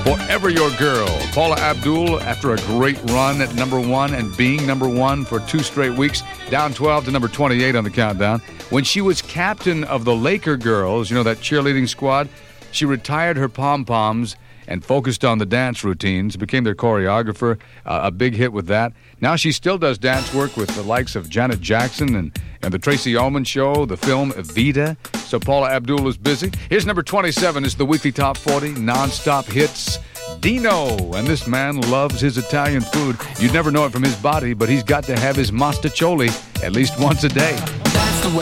Forever Your Girl. Paula Abdul, after a great run at number one and being number one for 2 straight weeks, down 12 to number 28 on the countdown. When she was captain of the Laker girls, that cheerleading squad, she retired her pom-poms and focused on the dance routines, became their choreographer, a big hit with that. Now she still does dance work with the likes of Janet Jackson and the Tracy Ullman Show, the film Evita. So Paula Abdul is busy. Here's number 27. It's the weekly top 40 non-stop hits. Dino, and this man loves his Italian food. You'd never know it from his body, but he's got to have his mostaccioli at least once a day.